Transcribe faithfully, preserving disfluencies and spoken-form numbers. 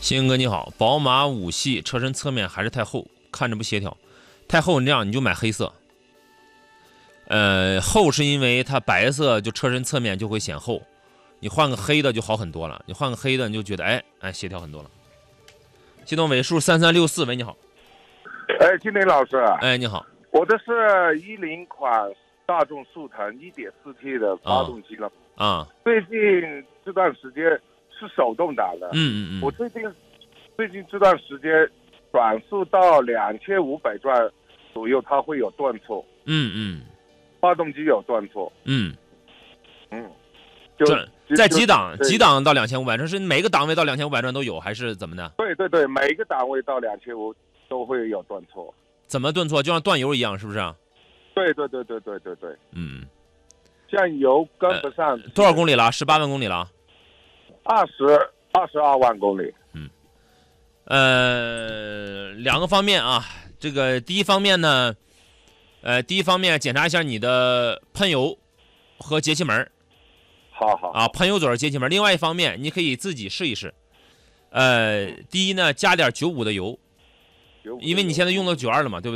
鑫哥你好，宝马五系车身侧面还是太厚，看着不协调。太厚，你这样你就买黑色。呃，厚是因为它白色就车身侧面就会显厚，你换个黑的就好很多了。你换个黑的你就觉得哎哎协调很多了。系统尾数三三六四，喂你好。 哎，金林老师。 哎你好。 我的是一零款大众速腾 一点四 T 的发动机了。 啊。啊最近这段时间是手动挡的。 嗯嗯嗯。 我最近最近这段时间转速到两千五百转左右，它会有断错。 嗯嗯。 发动机有断错。 嗯。 嗯。就在几档几档到两千五百转，是每个档位到两千五百转都有，还是怎么的？ 对对对，每个档位到两千五都会有断错。 怎么断错？就像断油一样，是不是？ 对对对对对对对。 嗯。 像油跟不上。呃、 多少公里了？十八万公里了。 二十二十二万公里。 嗯。呃，两个方面啊，这个第一方面呢，呃，第一方面检查一下你的喷油和节气门。 好好啊，喷油嘴、节气门。另外一方面，你可以自己试一试。呃，第一呢，加点九五的油，因为你现在用的九二了嘛，对不对？